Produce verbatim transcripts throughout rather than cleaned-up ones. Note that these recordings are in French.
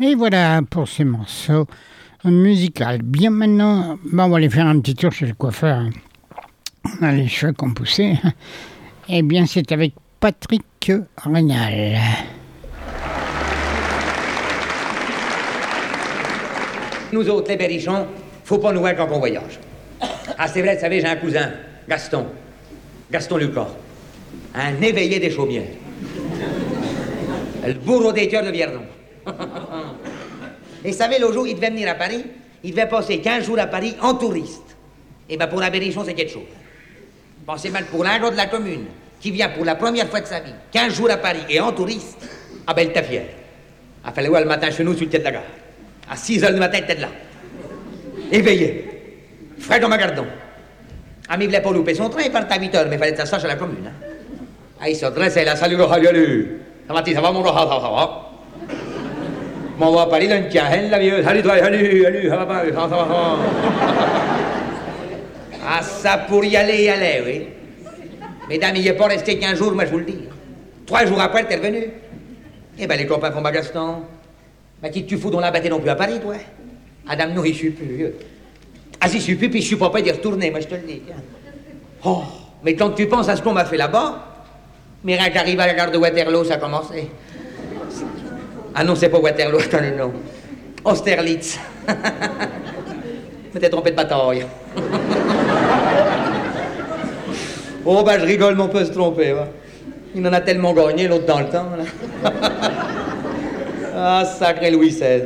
Et voilà pour ces morceaux musicaux. Bien maintenant, bon, on va aller faire un petit tour chez le coiffeur. On a les cheveux qu'on poussait. Eh bien, c'est avec Patrick Rénal. Nous autres, les berrichons, faut pas nous voir quand on voyage. Ah, c'est vrai, vous savez, j'ai un cousin, Gaston. Gaston Lucas. Un éveillé des chaumières. Le bourreau des cœurs de Vierdon. Et vous savez, l'autre jour, il devait venir à Paris. Il devait passer quinze jours à Paris en touriste. Et bien, pour la berrichon, c'est quelque chose. Pensez mal pour l'un de la commune, qui vient pour la première fois de sa vie, quinze jours à Paris et en touriste. Ah ben, il était fier. Il fallait voir le matin chez nous sur le quai de la gare. À six heures du matin, il était là. Éveillé. Frais comme un gardon. Ah, mais il voulait pas louper son train, il partait à huit heures, mais il fallait que ça sache à la commune. Hein. Ah, il se dressait là, salut, salut, salut. Ça va, ça va, mon gars, ça va, ça va. M'en va à Paris, là, une tienne, la vieux. Salut, toi, salut, salut, ça va pas, ça va, ça va. Ah, ça, pour y aller, y aller, oui. Mesdames, il n'y est pas resté quinze jours, moi, je vous le dis. Trois jours après, t'es revenu. Eh ben, les copains font ma Gaston. Mais qui tu fous dans la bâtée non plus à Paris, toi? Adam, non, je suis plus. Ah, si je suis plus, puis je suis pas prêt d'y retourner, moi, je te le dis. Oh, mais quand tu penses à ce qu'on m'a fait là-bas, mais rien qu'arrive à la gare de Waterloo, ça a commencé. Ah non, c'est pas Waterloo, attendez, non. Austerlitz. Mais t'es trompé de bataille. Oh, ben, je rigole, mais on peut se tromper, va. Il en a tellement gagné, l'autre dans le temps, là. Ah, sacré Louis seize.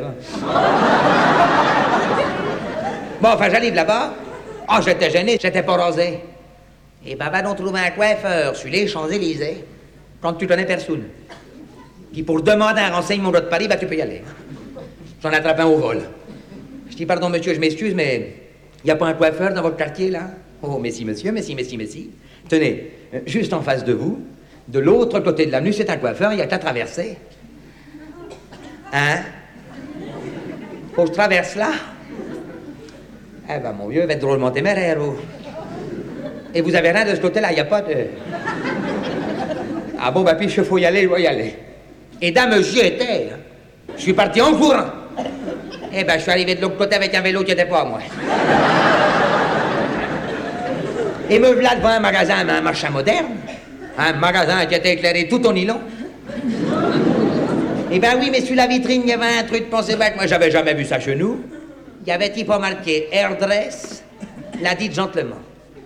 Bon, enfin, j'arrive là-bas. Ah, oh, j'étais gêné, j'étais pas rasé. Et ben, va donc trouver un coiffeur sur les Champs-Élysées, quand tu connais personne. Qui, pour demander un renseignement de Paris, ben, tu peux y aller. J'en attrape un au vol. Je dis, pardon, monsieur, je m'excuse, mais il n'y a pas un coiffeur dans votre quartier, là? Oh, mais si, monsieur, mais si, mais si, mais si. Tenez, juste en face de vous, de l'autre côté de l'avenue, c'est un coiffeur, il y a qu'à traverser. Hein? Faut que je traverse là? Eh ben, mon vieux, il va être drôlement téméraire, vous. Et vous avez rien de ce côté-là, il n'y a pas de... Ah bon, ben, puis il faut y aller, je dois y aller. Et dame, j'y étais. Hein. Je suis parti en courant. Eh ben, je suis arrivé de l'autre côté avec un vélo qui n'était pas à moi. Et me voilà devant un magasin, un marchand moderne. Un magasin qui était éclairé tout en nylon. Eh ben oui, mais sur la vitrine, il y avait un truc, pensez bien que moi, j'avais jamais vu ça chez nous. Il y avait type marqué Hairdress, la dite gentleman.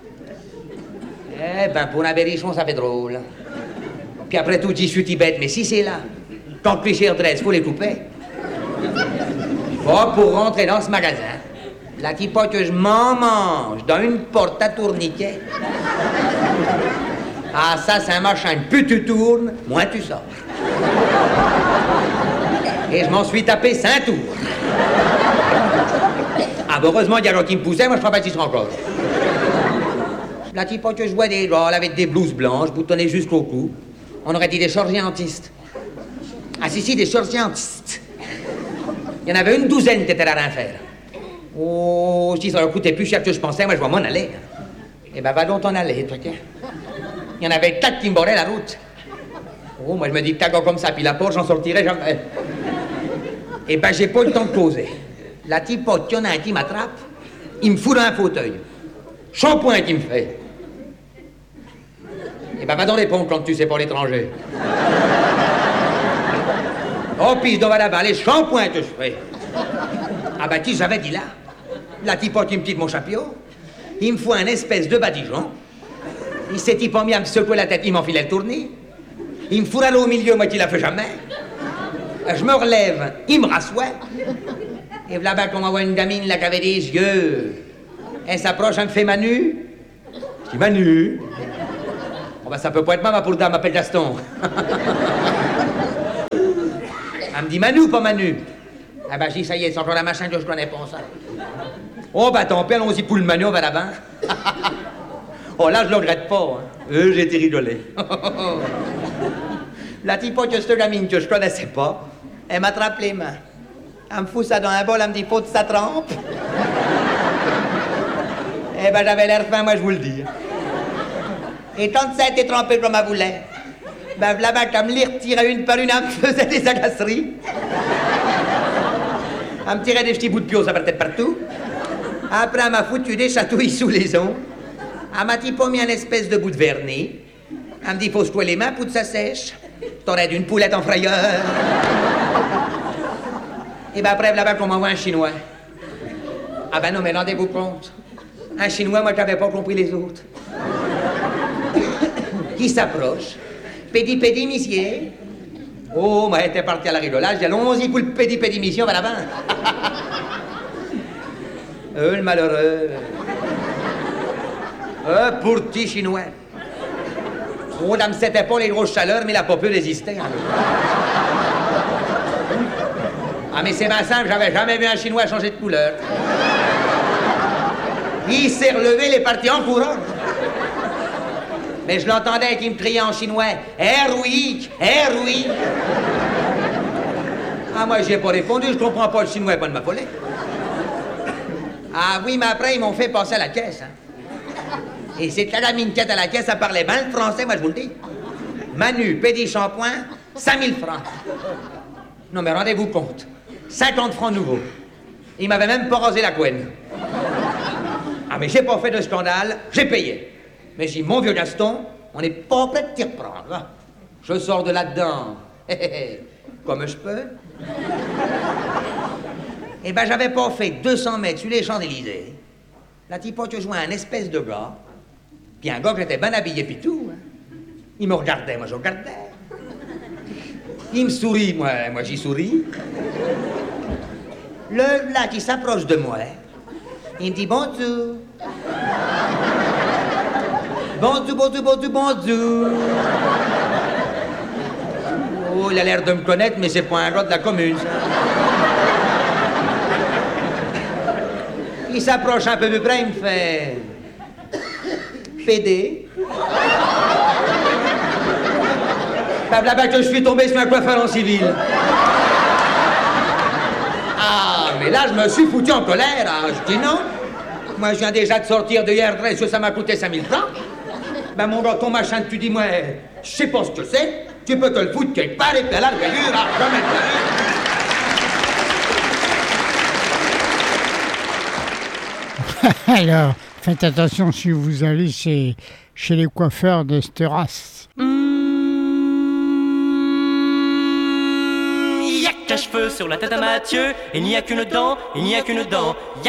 Eh ben, pour un berrichon, ça fait drôle. Puis après tout, j'y suis bête, mais si c'est là, quand le cliché Hairdress, faut les couper. Oh, pour rentrer dans ce magasin, la tipote que je m'en mange dans une porte à tourniquet. Ah, ça, c'est un machin, plus tu tournes, moins tu sors. Et je m'en suis tapé cinq tours. Ah, bah, heureusement, il y a l'autre qui me poussait, moi je travaille ici encore. La tipote que je vois des gars, elle avait des blouses blanches, boutonnées jusqu'au cou. On aurait dit des chirurgientistes. Ah, si, si, des chirurgientistes. Il y en avait une douzaine qui étaient là à rien faire. Oh, si ça leur coûtait plus cher que je pensais, moi je vois m'en aller. Eh ben, va donc t'en aller, toi, tiens. Il y en avait quatre qui me bordaient la route. Oh, moi je me dis que t'as gars comme ça, puis la porte, j'en sortirai jamais. Eh ben, j'ai pas eu le temps de poser. La tipote, il y en a un qui m'attrape, il me fout dans un fauteuil. Shampoing qui me fait. Eh ben, va dans les pompes quand tu sais pas l'étranger. Oh, puis je dois là-bas, les shampoings que je fais. Ah ben, qui j'avais dit là? La tipote, il me tire mon chapeau. Il me fout un espèce de badigeon. Il s'est pas mis à me secouer la tête, il m'enfilait le tournis. Il me fout là au milieu, moi qui la fais jamais. Je me relève, il me rassoit. Et là-bas, qu'on m'envoie une gamine là qui avait des yeux. Elle s'approche, elle me fait Manu. Je dis Manu. Oh ben ça peut pas être maman pour le dame, m'appelle Gaston. Elle me dit Manu ou pas Manu? Ah ben je dis ça y est, c'est encore la machin que je connais pas ça. Oh ben tant pis, allons-y pour le Manu, on va là-bas. Oh là, je le regrette pas. Hein. Euh, j'ai été rigolé. La tipote que cette gamine que je connaissais pas, elle m'attrape les mains. Elle me fout ça dans un bol, elle me dit faut que ça trempe. Eh ben j'avais l'air fin, moi je vous le dis. Et quand ça a été trempé comme elle voulait, Ben là-bas, qu'à me les retirer une par une, elle me faisait des agaceries. Elle me tirait des petits bouts de pio, ça partait de partout. Après, elle m'a foutu des chatouilles sous les ongles. Elle m'a dit pas mis un espèce de bout de vernis. Elle me dit, faut secouer les mains pour que ça sèche. T'aurais d'une poulette en frayeur. Et ben après, là-bas, qu'on m'envoie un Chinois. Ah ben non, mais rendez-vous compte. Un Chinois, moi, j'avais pas compris les autres. Qui s'approche. Pédi, pédi, monsieur. Oh, moi, elle était partie à la rigolade. J'ai dit, allons-y pour le pédi, pédi, mission, va là-bas. Euh, le malheureux. Euh, pour petit Chinois. Oh, dame, c'était pas les grosses chaleurs, mais il a pas pu résister. Hein. Ah, mais c'est bien simple, j'avais jamais vu un Chinois changer de couleur. Il s'est relevé, il est parti en courant. Mais je l'entendais qui me criait en chinois, « Héroïque, héroïque !» Ah, moi, j'y ai pas répondu, je comprends pas le chinois, pas de ma folie. Ah oui, mais après, ils m'ont fait passer à la caisse. Hein. Et c'était la mine à la caisse, ça parlait bien le français, moi, je vous le dis. Manu, pédi shampoing, cinq mille francs. Non, mais rendez-vous compte. cinquante francs nouveaux. Il m'avait même pas rasé la couenne. Ah, mais j'ai pas fait de scandale, j'ai payé. Mais j'ai dit, mon vieux Gaston, on n'est pas prêt de t'y reprendre. Hein. Je sors de là-dedans. Comme je peux. Eh ben, j'avais pas fait deux cents mètres sur les Champs-Élysées. La tipote jouait un espèce de gars. Puis un gars qui était bien habillé pis tout. Hein. Il me regardait, moi je regardais. Il me sourit, moi, moi j'y souris. Le là qui s'approche de moi, il me dit bonjour. Bonjour, bonjour, bonjour, bonjour. Oh, il a l'air de me connaître, mais c'est pas un gars de la commune, ça. Il s'approche un peu plus près, il me fait... Pédé. Ben, là-bas que je suis tombé sur un coiffeur en civil. Ah, mais là, je me suis foutu en colère. Ah, je dis non. Moi, je viens déjà de sortir de hairdresser, ça m'a coûté cinq mille francs. Ben, mon gars, ton machin, tu dis, moi, je sais pas ce que c'est. Tu peux te le foutre quelque part et puis à la rigueur, ah, jamais de la vie. Alors, faites attention si vous allez chez, chez les coiffeurs de cette race. Un cheveu sur la tête à Mathieu, il n'y a qu'une dent, il n'y a qu'une dent. Y